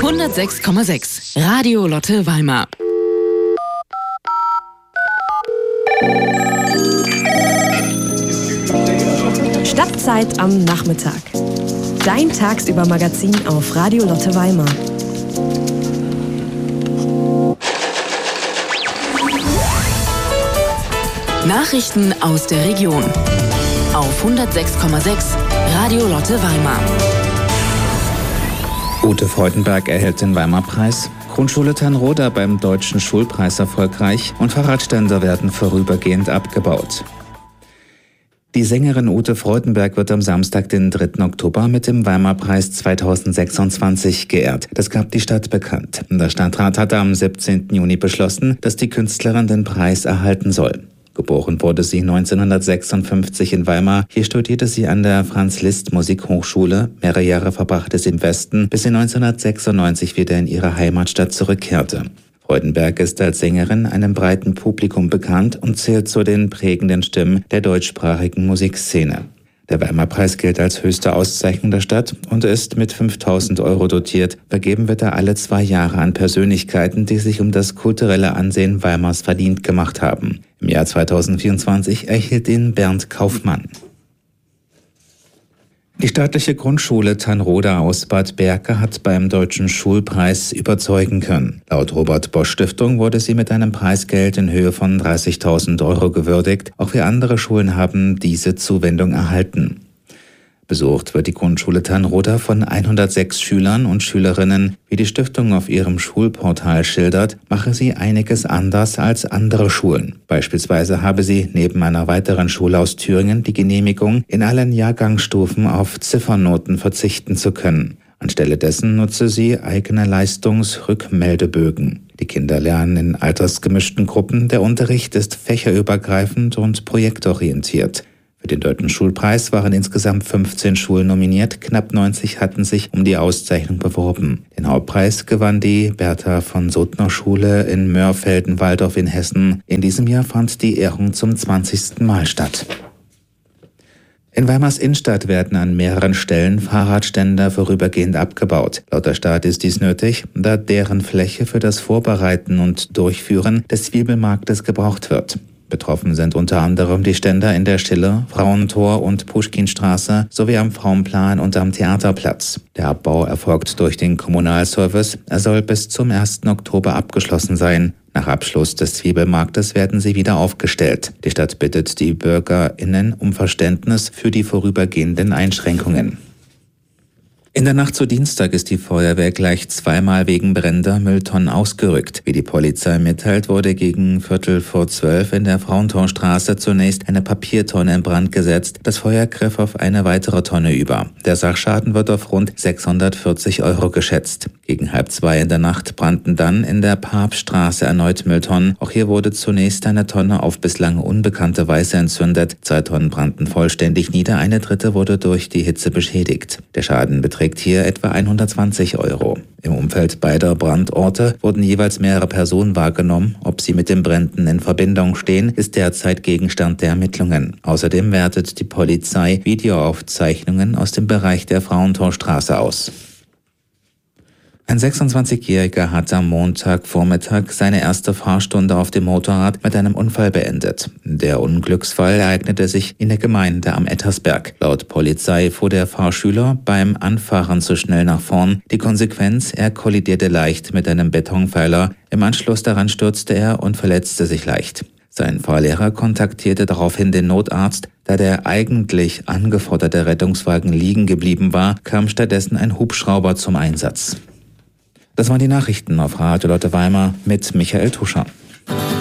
106,6 Radio Lotte Weimar. Stadtzeit am Nachmittag. Dein Tagsüber-Magazin auf Radio Lotte Weimar. Nachrichten aus der Region. Auf 106,6 Radio Lotte Weimar. Ute Freudenberg erhält den Weimar-Preis. Grundschule Tanroda beim Deutschen Schulpreis erfolgreich und Fahrradständer werden vorübergehend abgebaut. Die Sängerin Ute Freudenberg wird am Samstag, den 3. Oktober, mit dem Weimar-Preis 2026 geehrt. Das gab die Stadt bekannt. Der Stadtrat hatte am 17. Juni beschlossen, dass die Künstlerin den Preis erhalten soll. Geboren wurde sie 1956 in Weimar. Hier studierte sie an der Franz-Liszt-Musikhochschule. Mehrere Jahre verbrachte sie im Westen, bis sie 1996 wieder in ihre Heimatstadt zurückkehrte. Freudenberg ist als Sängerin einem breiten Publikum bekannt und zählt zu den prägenden Stimmen der deutschsprachigen Musikszene. Der Weimar-Preis gilt als höchste Auszeichnung der Stadt und ist mit 5.000 € dotiert. Vergeben wird er alle 2 Jahre an Persönlichkeiten, die sich um das kulturelle Ansehen Weimars verdient gemacht haben. Im Jahr 2024 erhielt ihn Bernd Kaufmann. Die staatliche Grundschule Tanroda aus Bad Berka hat beim Deutschen Schulpreis überzeugen können. Laut Robert-Bosch-Stiftung wurde sie mit einem Preisgeld in Höhe von 30.000 € gewürdigt. Auch 4 andere Schulen haben diese Zuwendung erhalten. Besucht wird die Grundschule Tanroda von 106 Schülern und Schülerinnen. Wie die Stiftung auf ihrem Schulportal schildert, mache sie einiges anders als andere Schulen. Beispielsweise habe sie neben einer weiteren Schule aus Thüringen die Genehmigung, in allen Jahrgangsstufen auf Ziffernoten verzichten zu können. Anstelle dessen nutze sie eigene Leistungsrückmeldebögen. Die Kinder lernen in altersgemischten Gruppen. Der Unterricht ist fächerübergreifend und projektorientiert. Für den Deutschen Schulpreis waren insgesamt 15 Schulen nominiert, knapp 90 hatten sich um die Auszeichnung beworben. Den Hauptpreis gewann die Bertha von Suttner Schule in Mörfelden-Walldorf in Hessen. In diesem Jahr fand die Ehrung zum 20. Mal statt. In Weimars Innenstadt werden an mehreren Stellen Fahrradständer vorübergehend abgebaut. Laut der Stadt ist dies nötig, da deren Fläche für das Vorbereiten und Durchführen des Zwiebelmarktes gebraucht wird. Betroffen sind unter anderem die Ständer in der Schiller, Frauentor und Puschkinstraße sowie am Frauenplan und am Theaterplatz. Der Abbau erfolgt durch den Kommunalservice. Er soll bis zum 1. Oktober abgeschlossen sein. Nach Abschluss des Zwiebelmarktes werden sie wieder aufgestellt. Die Stadt bittet die BürgerInnen um Verständnis für die vorübergehenden Einschränkungen. In der Nacht zu Dienstag ist die Feuerwehr gleich 2-mal wegen brennender Mülltonnen ausgerückt. Wie die Polizei mitteilt, wurde gegen 11:45 in der Frauentorstraße zunächst eine Papiertonne in Brand gesetzt. Das Feuer griff auf eine weitere Tonne über. Der Sachschaden wird auf rund 640 € geschätzt. Gegen 1:30 in der Nacht brannten dann in der Papststraße erneut Mülltonnen. Auch hier wurde zunächst eine Tonne auf bislang unbekannte Weise entzündet. 2 Tonnen brannten vollständig nieder, eine dritte wurde durch die Hitze beschädigt. Der Schaden beträgt hier etwa 120 €. Im Umfeld beider Brandorte wurden jeweils mehrere Personen wahrgenommen. Ob sie mit den Bränden in Verbindung stehen, ist derzeit Gegenstand der Ermittlungen. Außerdem wertet die Polizei Videoaufzeichnungen aus dem Bereich der Frauentorstraße aus. Ein 26-Jähriger hat am Montagvormittag seine erste Fahrstunde auf dem Motorrad mit einem Unfall beendet. Der Unglücksfall ereignete sich in der Gemeinde am Ettersberg. Laut Polizei fuhr der Fahrschüler beim Anfahren zu schnell nach vorn. Die Konsequenz: er kollidierte leicht mit einem Betonpfeiler. Im Anschluss daran stürzte er und verletzte sich leicht. Sein Fahrlehrer kontaktierte daraufhin den Notarzt. Da der eigentlich angeforderte Rettungswagen liegen geblieben war, kam stattdessen ein Hubschrauber zum Einsatz. Das waren die Nachrichten auf Radio Lotte Weimar mit Michael Tuscher.